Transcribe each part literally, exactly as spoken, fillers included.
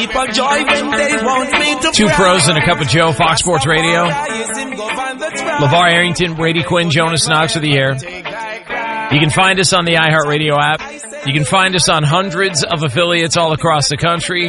people joy when they want me to. Two pros and a cup of Joe, Fox Sports Radio. LeVar Arrington, Brady Quinn, Jonas Knox with you here. You can find us on the iHeartRadio app. You can find us on hundreds of affiliates all across the country.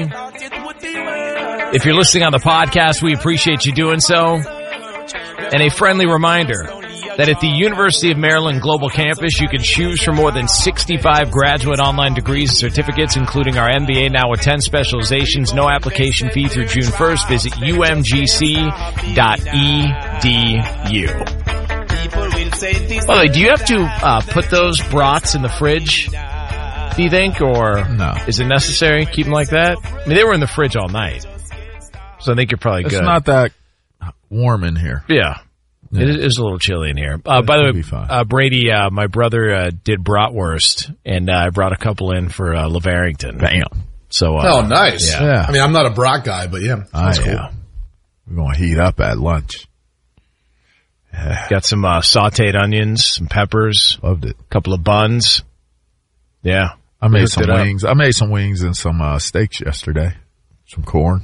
If you're listening on the podcast, we appreciate you doing so. And a friendly reminder that at the University of Maryland Global Campus, you can choose from more than sixty-five graduate online degrees and certificates, including our M B A now with ten specializations. No application fee through June first. Visit U M G C dot E D U. By the way, do you have to uh, put those brats in the fridge, do you think, or no? Is it necessary? Keep them like that? I mean, they were in the fridge all night, so I think you're probably it's good. It's not that warm in here. Yeah. Yeah. It is a little chilly in here. Uh, by the way, uh, Brady, uh, my brother uh, did bratwurst, and uh, I brought a couple in for uh, LeVar Arrington. Bam. So, uh, oh, nice. Yeah. yeah. I mean, I'm not a brat guy, but yeah, that's uh, cool. Yeah. We're going to heat up at lunch. Yeah. Got some uh, sauteed onions, some peppers. Loved it. A couple of buns. Yeah. I made some wings. Up. I made some wings and some uh, steaks yesterday. Some corn.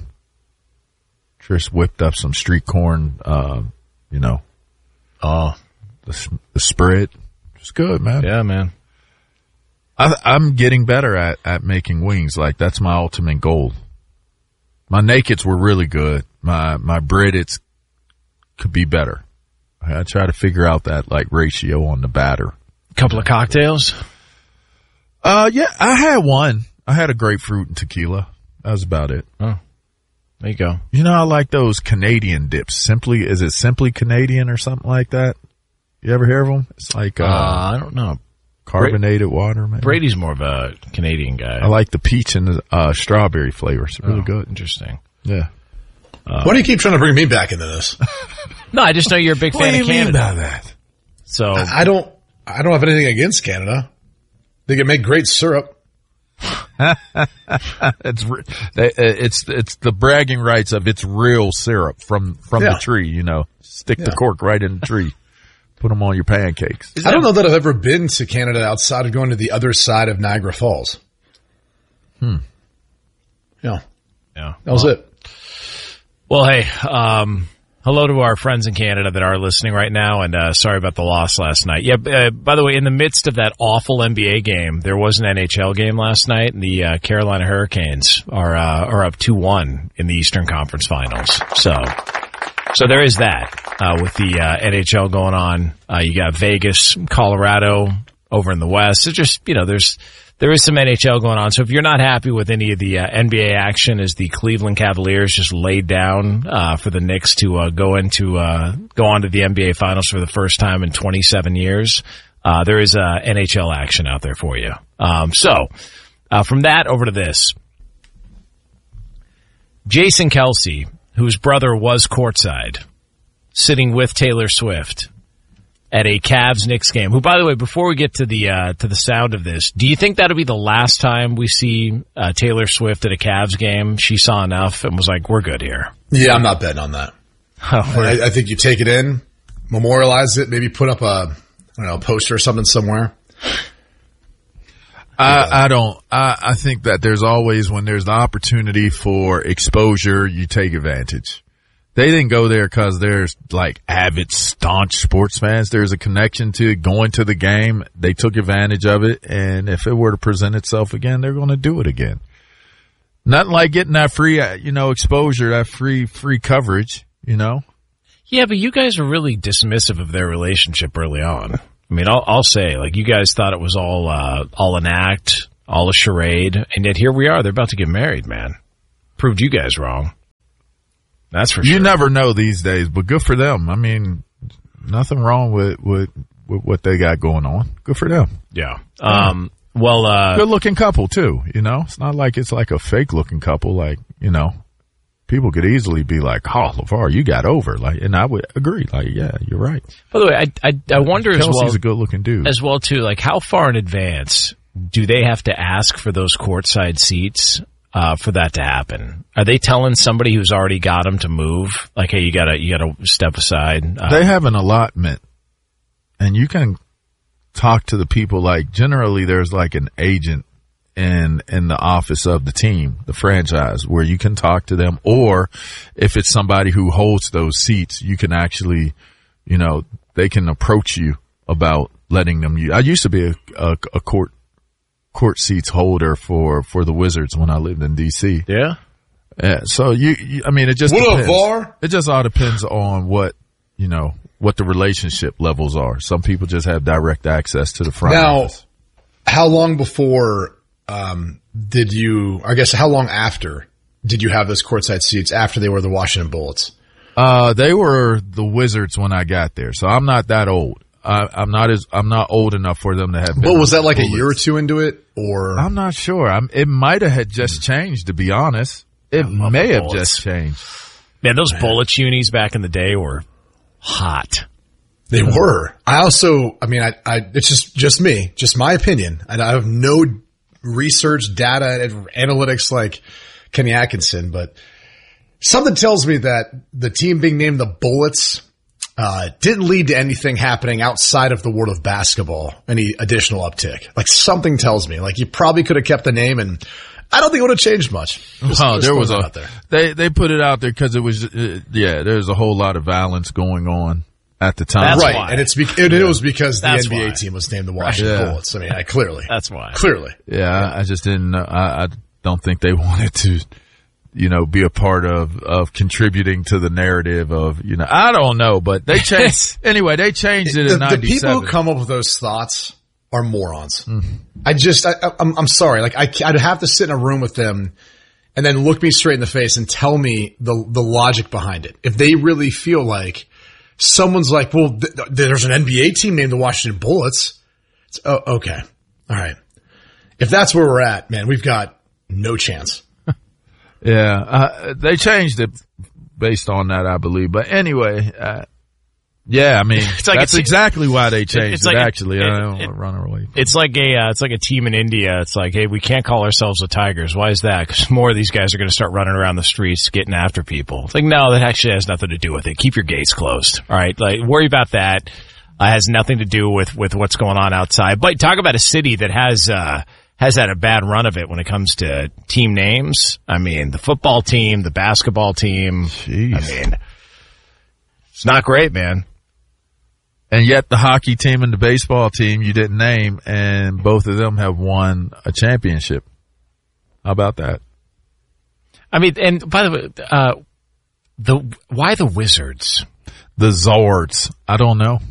Trish whipped up some street corn, uh, you know. Oh, the, the spread. It's good, man. Yeah, man. I, I'm getting better at, at making wings. Like, that's my ultimate goal. My nakeds were really good. My, my breadeds could be better. I, I try to figure out that, like, ratio on the batter. Couple of cocktails? Uh, yeah, I had one. I had a grapefruit and tequila. That was about it. Oh. There you go. You know, I like those Canadian dips. Simply, is it Simply Canadian or something like that? You ever hear of them? It's like, uh, uh I don't know. Carbonated Bra- water, man. Brady's more of a Canadian guy. I like the peach and the uh, strawberry flavors. It's really oh, good. Interesting. Yeah. Uh, Why do you keep trying to bring me back into this? No, I just know you're a big fan what of do you Canada. Mean by that? So I, I don't, I don't have anything against Canada. They can make great syrup. it's it's it's the bragging rights of it's real syrup from from yeah. the tree. You know, stick yeah. the cork right in the tree, put them on your pancakes. I don't know that I've ever been to Canada outside of going to the other side of Niagara Falls. Hmm. Yeah. Yeah. That was well, it. Well, hey, um, hello to our friends in Canada that are listening right now, and uh, sorry about the loss last night. Yeah, uh, by the way, in the midst of that awful N B A game, there was an N H L game last night, and the uh, Carolina Hurricanes are uh, are up two one in the Eastern Conference Finals. So, so there is that uh, with the uh, N H L going on. Uh, you got Vegas, Colorado over in the West. So just, you know, there's there is some N H L going on. So if you're not happy with any of the uh, N B A action as the Cleveland Cavaliers just laid down uh, for the Knicks to uh, go into uh, go on to the N B A Finals for the first time in twenty-seven years, uh, there is uh, N H L action out there for you. Um, so uh, from that over to this. Jason Kelce, whose brother was courtside, sitting with Taylor Swift at a Cavs-Knicks game, who, by the way, before we get to the uh, to the sound of this, do you think that'll be the last time we see uh, Taylor Swift at a Cavs game? She saw enough and was like, we're good here. Yeah, I'm not betting on that. Oh, I, I think you take it in, memorialize it, maybe put up a, I don't know, a poster or something somewhere. I, I don't, I, I think that there's always, when there's the opportunity for exposure, you take advantage. They didn't go there because there's like avid, staunch sports fans. There's a connection to going to the game. They took advantage of it. And if it were to present itself again, they're going to do it again. Nothing like getting that free, you know, exposure, that free, free coverage, you know? Yeah, but you guys were really dismissive of their relationship early on. I mean, I'll, I'll say, like, you guys thought it was all, uh, all an act, all a charade. And yet here we are. They're about to get married, man. Proved you guys wrong. That's for sure. You never know these days, but good for them. I mean, nothing wrong with, with, with what they got going on. Good for them. Yeah. Um, well, uh, good looking couple too, you know? It's not like it's like a fake looking couple. Like, you know, people could easily be like, oh, LeVar, you got over. Like, and I would agree. Like, yeah, you're right. By the way, I, I, I wonder Kelsey's as well. He's a good looking dude. As well too, like how far in advance do they have to ask for those courtside seats? Uh, for that to happen, are they telling somebody who's already got them to move? Like, hey, you gotta, you gotta step aside. Uh, they have an allotment, and you can talk to the people. Like, generally, there's like an agent in in the office of the team, the franchise, where you can talk to them, or if it's somebody who holds those seats, you can actually, you know, they can approach you about letting them use. I used to be a, a, a court court seats holder for, for the Wizards when I lived in D C. Yeah. Yeah. So you, you I mean, it just What up, depends. VAR? It just all depends on what, you know, what the relationship levels are. Some people just have direct access to the front Now, office. how long before um, did you, I guess how long after did you have those courtside seats after they were the Washington Bullets? Uh, they were the Wizards when I got there, so I'm not that old. I, I'm not as I'm not old enough for them to have. But was that like Bullets. a year or two into it, or I'm not sure. I'm, it might have had just changed, to be honest. It love may the have Bullets. just changed. Man, those Bullets unis back in the day were hot. they were? I also, I mean, I, I it's just just me, just my opinion, and I have no research, data, and analytics like Kenny Atkinson, but something tells me that the team being named the Bullets uh, didn't lead to anything happening outside of the world of basketball, any additional uptick. Like something tells me, like you probably could have kept the name, and I don't think it would have changed much. Just- Oh, just there was throwing a that out there. they they put it out there because it was uh, yeah. There's a whole lot of violence going on at the time. That's Right, why. and it's be- it, it was because the That's N B A why. team was named the Washington Yeah. Bullets. I mean, I clearly, That's why. clearly. Yeah, I, I just didn't. know. I, I don't think they wanted to, you know, be a part of of contributing to the narrative of, you know. I don't know, but they changed anyway. They changed it The, in the people ninety-seven. who come up with those thoughts are morons. I just, I, I'm, I'm sorry. Like I, ca- I'd have to sit in a room with them and then look me straight in the face and tell me the the logic behind it. If they really feel like someone's like, well, th- th- there's an N B A team named the Washington Bullets. It's, oh, okay. All right. If that's where we're at, man, we've got no chance. Yeah, uh, they changed it based on that, I believe. But anyway, uh, yeah, I mean, It's like that's it's- exactly why they changed it's it. like a- actually, it- I don't it- want to run away. It's like a uh, it's like a team in India. It's like, hey, we can't call ourselves the Tigers. Why is that? Because more of these guys are going to start running around the streets getting after people. It's like, no, that actually has nothing to do with it. Keep your gates closed. All right, like worry about that. Uh, has nothing to do with with what's going on outside. But talk about a city that has uh, has had a bad run of it when it comes to team names. I mean, the football team, the basketball team. Jeez. I mean, it's not great, man. And yet the hockey team and the baseball team you didn't name, and both of them have won a championship. How about that? I mean, and by the way, uh, the why the Wizards? The Zords. I don't know.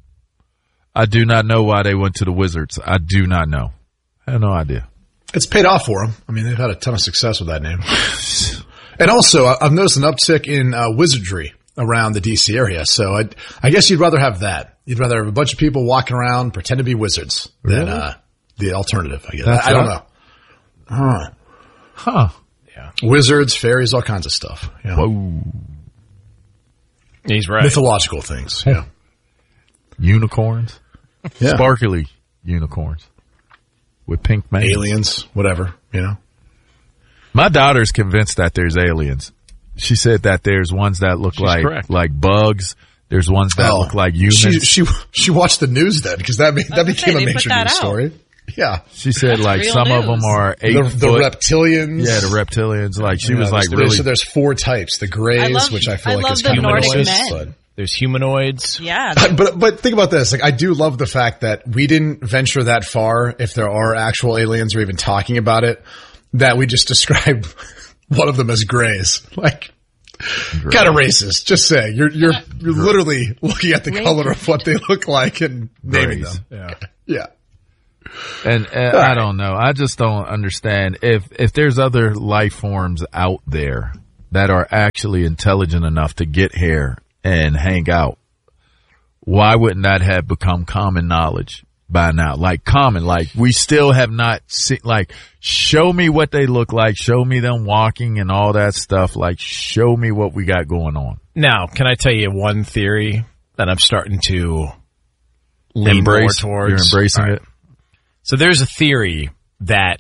I do not know why they went to the Wizards. I do not know. I have no idea. It's paid off for them. I mean, they've had a ton of success with that name. And also, I- I've noticed an uptick in uh, wizardry around the D C area. So I, I guess you'd rather have that. You'd rather have a bunch of people walking around pretend to be wizards than Really? uh, the alternative. I guess. That's I, I don't right. know. Huh. Huh. Wizards, fairies, all kinds of stuff. Yeah. Whoa. He's right. Mythological things. Yeah. Unicorns. Yeah. Sparkly unicorns. With pink mane. Aliens, whatever, you know. My daughter's convinced that there's aliens. She said that there's ones that look She's like correct. like bugs. There's ones that Oh. look like humans. She, She, she, she watched the news then because that, made, that was gonna became say, a they put major that news out. story. Yeah. said like real some of news. them are eight The, the foot. reptilians. Yeah, the reptilians. Like she Yeah, was like there's- really. So there's four types. The grays, I love- which I feel I like love is the kind of Nordic ridiculous, men. but- There's humanoids. Yeah. But but think about this. Like I do love the fact that we didn't venture that far. If there are actual aliens or even talking about it, that we just described one of them as grays. Like kind of racist. Just saying. You're you're you're literally looking at the Grays. color of what they look like and naming Grays. them. Yeah. Yeah. And, and I don't know. I just don't understand if if there's other life forms out there that are actually intelligent enough to get here and hang out. Why wouldn't that have become common knowledge by now? Like common, like we still have not seen, like show me what they look like. Show me them walking and all that stuff. Like show me what we got going on. Now, can I tell you one theory that I'm starting to lean Embrace, more towards? you're embracing All right. it. So there's a theory that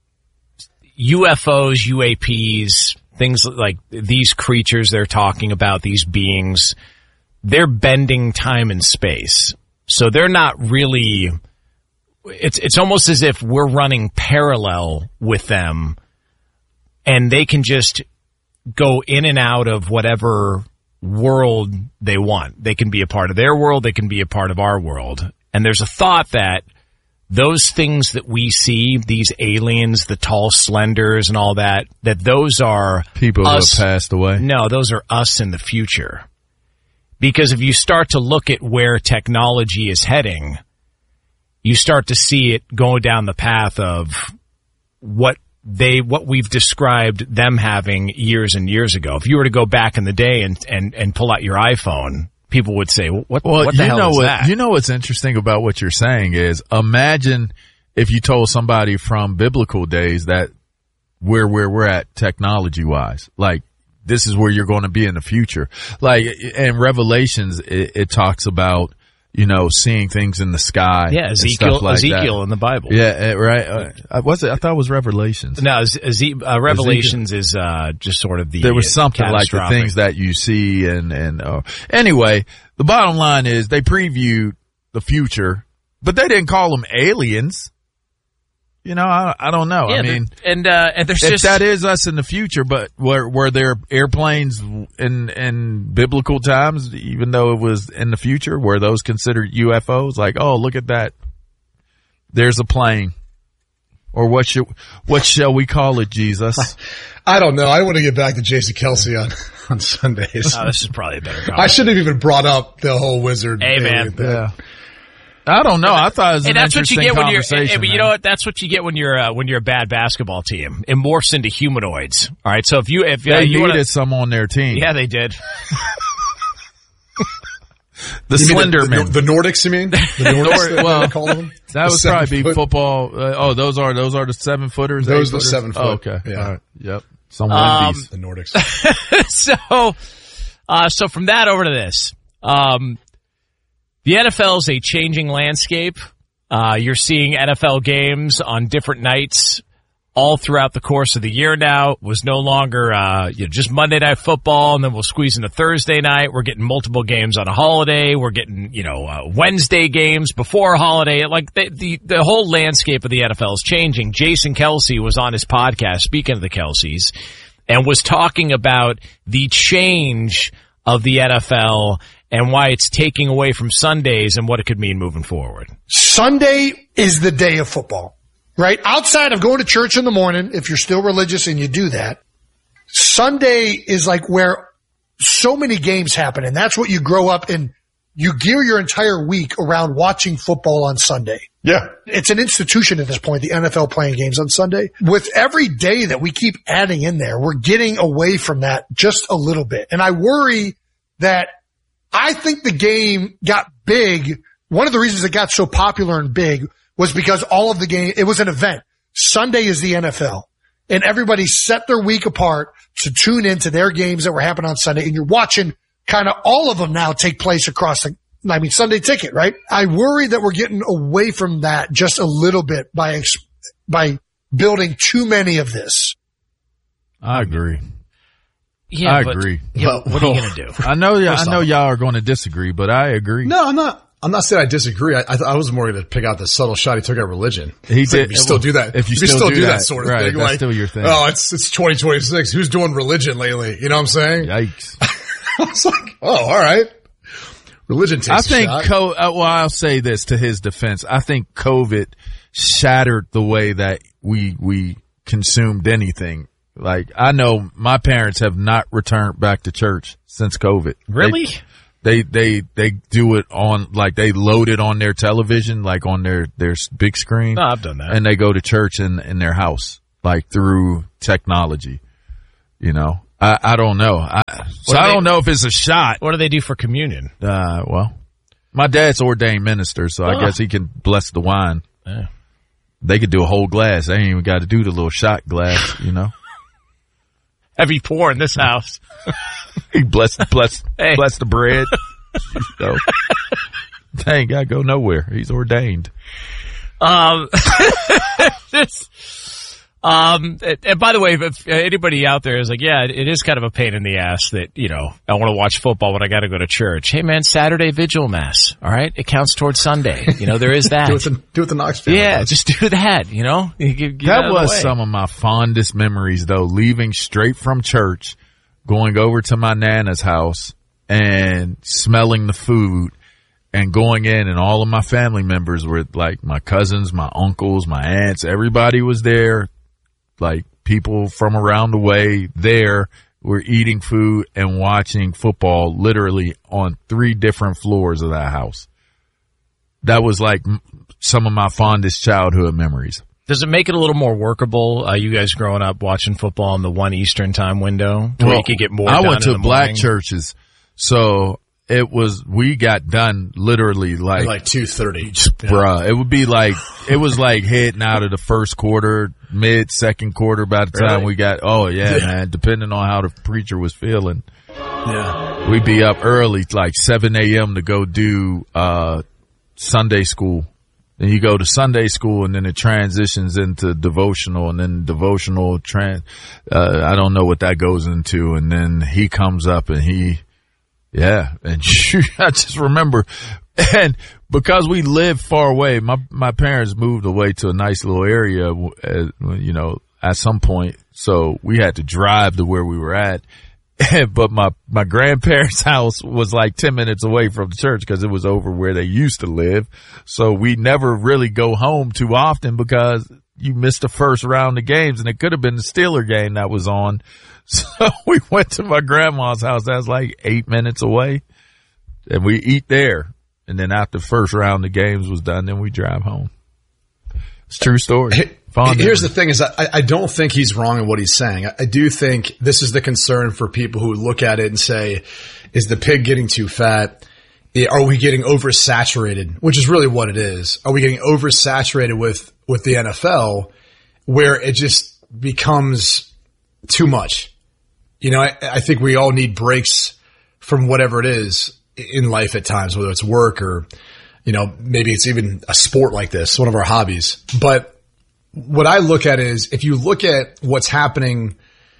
U F Os, U A Ps, things like these creatures they're talking about, these beings, they're bending time and space. So they're not really it's it's almost as if we're running parallel with them, and they can just go in and out of whatever world they want. They can be a part of their world. They can be a part of our world. And there's a thought that those things that we see, these aliens, the tall slenders and all that, that those are people us. who have passed away. No, those are us in the future. Because if you start to look at where technology is heading, you start to see it go down the path of what they, what we've described them having years and years ago. If you were to go back in the day and, and, and pull out your iPhone, people would say, what, well, what the you hell know is what, that? You know what's interesting about what you're saying is, imagine if you told somebody from biblical days that where, where we're at technology wise, like this is where you're going to be in the future. Like in Revelations, it, it talks about, you know, seeing things in the sky. Yeah, Ezekiel, like Ezekiel that. in the Bible. Yeah, right. Uh, was it? I thought it was Revelations. No, Eze- uh, Revelations is uh, just sort of the. There was something like the things that you see, and and uh, anyway, the bottom line is they previewed the future, but they didn't call them aliens. You know, I, I don't know. Yeah, I mean, and uh, and there's if just that is us in the future, but were were there airplanes in in biblical times, even though it was in the future, were those considered U F Os? Like, oh, look at that, there's a plane, or what should what shall we call it, Jesus? I don't know. I want to get back to Jason Kelsey on on Sundays. Oh, this is probably a better. I shouldn't have even brought up the whole wizard. Hey, man. thing. Yeah. I don't know. I thought it was an and that's what you interesting get when you're. conversation. Hey, but you man. know what? That's what you get when you're uh, when you're a bad basketball team. It morphs into humanoids. All right. So if you if They uh, you needed wanna, some on their team. yeah, they did. The You mean Slender the, Men. the, the Nordics, you mean? The Nordics, that well, they call them? That The would seven probably be foot- football. Uh, oh, those are those are the seven footers. Those eight are the footers? seven Oh, foot, okay. yeah. All right. Yep. Some Um, Wendy's. The Nordics. so, uh, so from that over to this, um, the N F L is a changing landscape. Uh, you're seeing N F L games on different nights all throughout the course of the year now. It was no longer, uh, you know, just Monday Night Football, and then we'll squeeze in a Thursday night. We're getting multiple games on a holiday. We're getting, you know, uh, Wednesday games before a holiday. Like the, the, the whole landscape of the N F L is changing. Jason Kelsey was on his podcast, speaking of the Kelseys, and was talking about the change of the N F L and why it's taking away from Sundays and what it could mean moving forward. Sunday is the day of football, right? Outside of going to church in the morning, if you're still religious and you do that, Sunday is like where so many games happen, and that's what you grow up in. You gear your entire week around watching football on Sunday. Yeah. It's an institution at this point, the N F L playing games on Sunday. With every day that we keep adding in there, we're getting away from that just a little bit. And I worry that I think the game got big. One of the reasons it got so popular and big was because all of the game, it was an event. Sunday is the N F L, and everybody set their week apart to tune into their games that were happening on Sunday. And you're watching kind of all of them now take place across the, I mean, Sunday Ticket, right? I worry that we're getting away from that just a little bit by, by building too many of this. I agree. Yeah, I but, agree. Yeah, Well, what are you going to do? I know. I First know off- y'all are going to disagree, but I agree. No, I'm not. I'm not saying I disagree. I, I, I was more going to pick out the subtle shot he took at religion. He It's like, did- if you still do that. if you if still do do that, that, sort of right, thing. that's like, still your thing. Oh, it's, it's twenty twenty-six. Who's doing religion lately? You know what I'm saying? Yikes. I was like, oh, all right. Religion takes I think, a shot. co- uh, well, I'll say this to his defense. I think COVID shattered the way that we, we consumed anything. Like, I know my parents have not returned back to church since COVID. Really? They, they, they, they do it on, like, they load it on their television, like on their, their big screen. No, I've done that. And they go to church in, in their house, like through technology, you know. I, I don't know. I, so do I they- don't know if it's a shot. What do they do for communion? Uh, well, my dad's ordained minister, so I Oh. guess he can bless the wine. Yeah. They could do a whole glass. They ain't even got to do the little shot glass, you know. Heavy pour in this house. He bless, bless, Hey. bless the bread. So, they ain't got to go nowhere. He's ordained. Um, this, Um, and, and by the way, if anybody out there is like, yeah, it is kind of a pain in the ass that, you know, I want to watch football when I got to go to church. Hey man, Saturday vigil mass. All right. It counts towards Sunday. You know, there is that. do, it the, do it the Knox family. Yeah. Just do that. You know, you get, get that was some of my fondest memories though, leaving straight from church, going over to my Nana's house and smelling the food and going in, and all of my family members were like my cousins, my uncles, my aunts, everybody was there. Like people from around the way there were eating food and watching football literally on three different floors of that house. That was like some of my fondest childhood memories. Does it make it a little more workable? Uh, you guys growing up watching football in the one Eastern time window, where well, you could get more. I done went to in the black morning? churches, so it was we got done literally like like two thirty, bruh. It would be like it was like heading out of the first quarter, mid second quarter. By the time Really? we got, oh yeah, yeah, man. Depending on how the preacher was feeling, Yeah. we'd be up early, like seven a.m. to go do uh Sunday school. Then you go to Sunday school, and then it transitions into devotional, and then devotional trans. Uh, I don't know what that goes into, and then he comes up, and he, yeah, and I just remember, and because we lived far away, my my parents moved away to a nice little area, uh, you know, at some point, so we had to drive to where we were at. But my, my grandparents' house was like ten minutes away from the church because it was over where they used to live. So we never really go home too often because you missed the first round of games, and it could have been the Steeler game that was on. So we went to my grandma's house. That's like eight minutes away, and we eat there. And then after the first round of games was done, then we drive home. It's a true story. Fond Here's memory. the thing is I, I don't think he's wrong in what he's saying. I, I do think this is the concern for people who look at it and say, is the pig getting too fat? Are we getting oversaturated? Which is really what it is. Are we getting oversaturated with, with the N F L where it just becomes too much? You know, I, I think we all need breaks from whatever it is in life at times, whether it's work or, you know, maybe it's even a sport like this, one of our hobbies. But what I look at is if you look at what's happening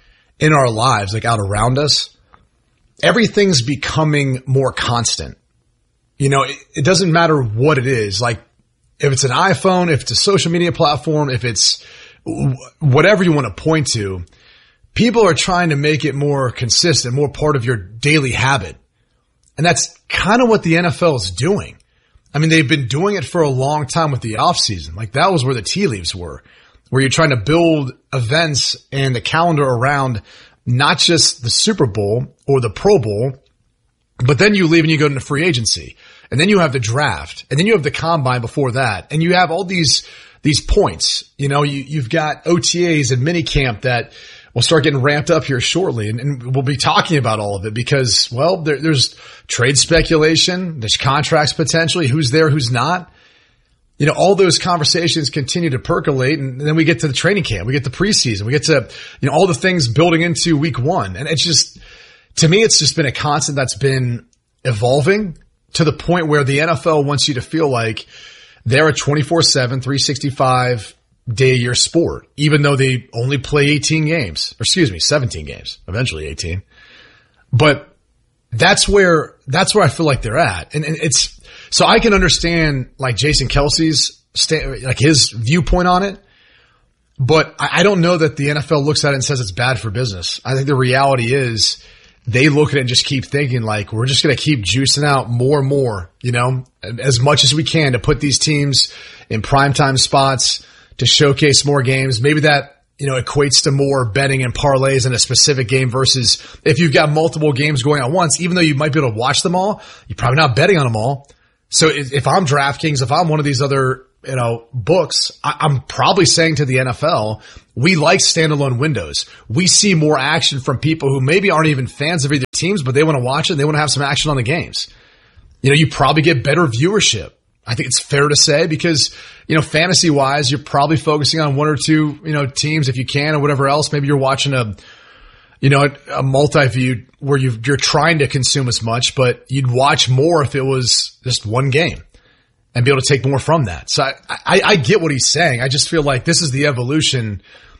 in our lives, like out around us, everything's becoming more constant. You know, it, it doesn't matter what it is. Like if it's an iPhone, if it's a social media platform, if it's whatever you want to point to, people are trying to make it more consistent, more part of your daily habit. And that's kind of what the N F L is doing. I mean, they've been doing it for a long time with the offseason. Like that was where the tea leaves were, where you're trying to build events and the calendar around not just the Super Bowl or the Pro Bowl, but then you leave and you go into free agency, and then you have the draft, and then you have the combine before that. And you have all these, these points, you know, you, you've got O T As and minicamp that will start getting ramped up here shortly. And, and we'll be talking about all of it because, well, there, there's trade speculation. There's contracts potentially. Who's there? Who's not? You know, all those conversations continue to percolate. And then we get to the training camp. We get to preseason. We get to, you know, all the things building into week one. And it's just, to me, it's just been a constant that's been evolving to the point where the N F L wants you to feel like they're a twenty-four seven, three sixty-five day a year sport, even though they only play eighteen games, or excuse me, seventeen games, eventually eighteen. But that's where, that's where I feel like they're at. And, and it's, so I can understand like Jason Kelsey's, sta- like his viewpoint on it, but I, I don't know that the N F L looks at it and says it's bad for business. I think the reality is they look at it and just keep thinking like, we're just going to keep juicing out more and more, you know, as much as we can to put these teams in primetime spots, to showcase more games. Maybe that, you know, equates to more betting and parlays in a specific game versus if you've got multiple games going on once, even though you might be able to watch them all, you're probably not betting on them all. So if, if I'm DraftKings, if I'm one of these other, you know, books, I, I'm probably saying to the N F L, we like standalone windows. We see more action from people who maybe aren't even fans of either teams, but they want to watch it and they want to have some action on the games. You know, you probably get better viewership. I think it's fair to say because, you know, fantasy wise, you're probably focusing on one or two, you know, teams if you can or whatever else. Maybe you're watching a, you know, a, a multi-view where you've, you're trying to consume as much, but you'd watch more if it was just one game and be able to take more from that. So I, I, I get what he's saying. I just feel like this is the evolution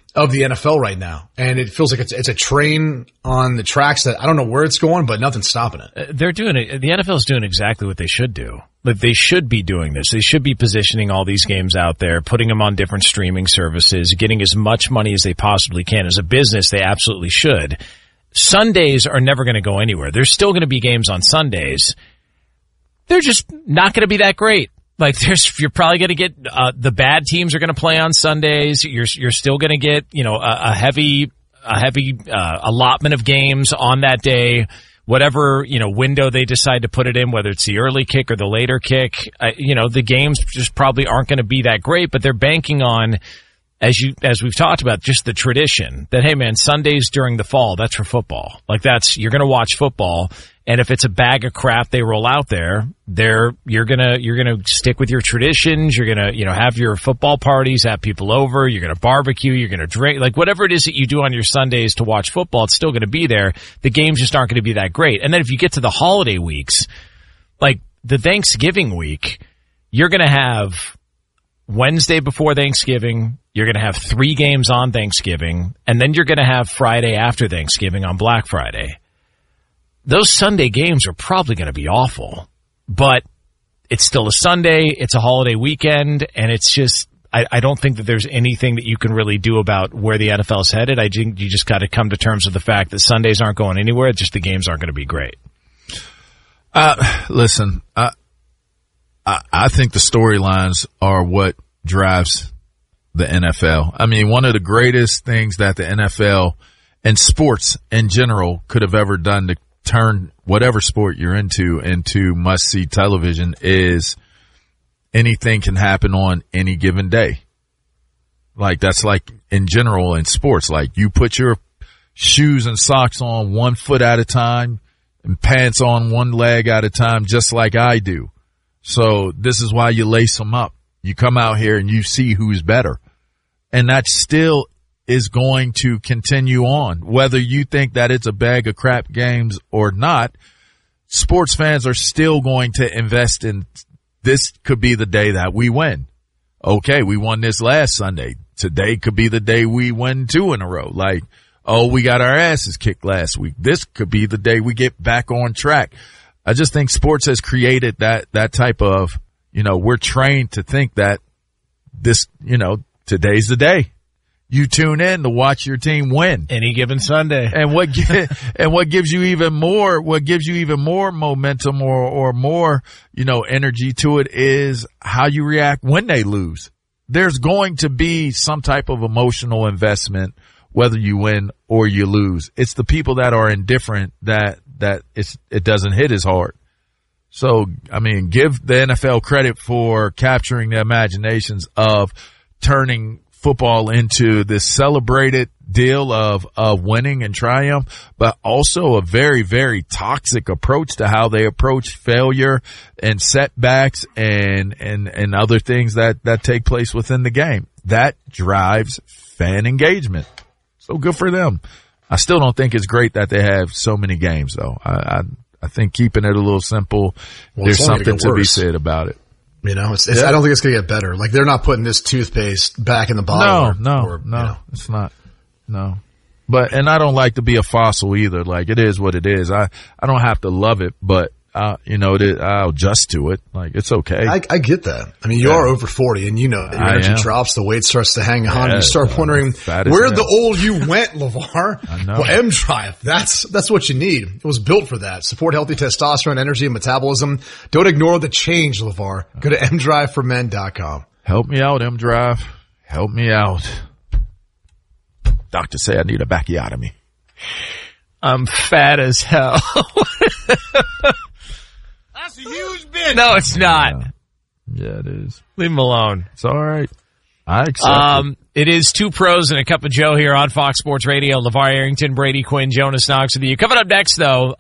of the N F L right now. And it feels like it's, it's a train on the tracks that I don't know where it's going, but nothing's stopping it. Uh, they're doing it. The N F L is doing exactly what they should do. Like they should be doing this. They should be positioning all these games out there, putting them on different streaming services, getting as much money as they possibly can. As a business, they absolutely should. Sundays are never going to go anywhere. There's still going to be games on Sundays. They're just not going to be that great. Like there's, you're probably going to get, uh, the bad teams are going to play on Sundays. You're, you're still going to get, you know, a, a heavy, a heavy, uh, allotment of games on that day. Whatever, you know, window they decide to put it in, whether it's the early kick or the later kick, uh, you know, the games just probably aren't going to be that great, but they're banking on, as you, as we've talked about, just the tradition that, hey man, Sundays during the fall, that's for football. Like that's, you're going to watch football. And if it's a bag of crap they roll out there, they're, you're gonna, you're gonna stick with your traditions. You're gonna, you know, have your football parties, have people over. You're gonna barbecue. You're gonna drink, like whatever it is that you do on your Sundays to watch football, it's still gonna be there. The games just aren't gonna be that great. And then if you get to the holiday weeks, like the Thanksgiving week, you're gonna have Wednesday before Thanksgiving. You're gonna have three games on Thanksgiving, and then you're gonna have Friday after Thanksgiving on Black Friday. Those Sunday games are probably going to be awful, but it's still a Sunday, it's a holiday weekend, and it's just, I, I don't think that there's anything that you can really do about where the N F L is headed. I think you just got to come to terms with the fact that Sundays aren't going anywhere, just the games aren't going to be great. Uh, listen, I, I, I think the storylines are what drives the N F L. I mean, one of the greatest things that the N F L and sports in general could have ever done to turn whatever sport you're into into must-see television is anything can happen on any given day. Like that's like in general in sports, like you put your shoes and socks on one foot at a time and pants on one leg at a time, just like I do. So this is why you lace them up. You come out here and you see who's better. And that still is going to continue on. Whether you think that it's a bag of crap games or not, sports fans are still going to invest in this. Could be the day that we win. Okay, we won this last Sunday. Today could be the day we win two in a row. Like, oh, we got our asses kicked last week. This could be the day we get back on track. I just think sports has created that, that type of, you know, we're trained to think that this, you know, today's the day. You tune in to watch your team win any given Sunday. And what, and what gives you even more, what gives you even more momentum or, or more, you know, energy to it is how you react when they lose. There's going to be some type of emotional investment, whether you win or you lose. It's the people that are indifferent that, that it's, it doesn't hit as hard. So, I mean, give the N F L credit for capturing the imaginations of turning football into this celebrated deal of, of winning and triumph, but also a very, very toxic approach to how they approach failure and setbacks and, and, and other things that, that take place within the game. That drives fan engagement. So good for them. I still don't think it's great that they have so many games though. I, I, I think keeping it a little simple, well, there's something to be said about it. You know, it's, it's, yeah. I don't think it's going to get better. Like they're not putting this toothpaste back in the bottle. No, no, or, no, you know. It's not. No, but, and I don't like to be a fossil either. Like it is what it is. I, I don't have to love it, but, uh, you know, it, I'll adjust to it. Like it's okay. I, I get that. I mean, you yeah. are over forty and you know, your I energy am. drops, the weight starts to hang on. Yeah, you start wondering where the old you went, LeVar. I know. Well, M Drive, that's, that's what you need. It was built for that. Support healthy testosterone, energy, and metabolism. Don't ignore the change, LeVar. Go to m drive for men dot com. Help me out, M Drive. Help me out. Doctor say I need a backiotomy. I'm fat as hell. That's a huge bit. No, it's not. Yeah, yeah it is. Leave him alone. It's all right. I accept um, it. It is Two Pros and a Cup of Joe here on Fox Sports Radio. LeVar Arrington, Brady Quinn, Jonas Knox with you. Coming up next, though,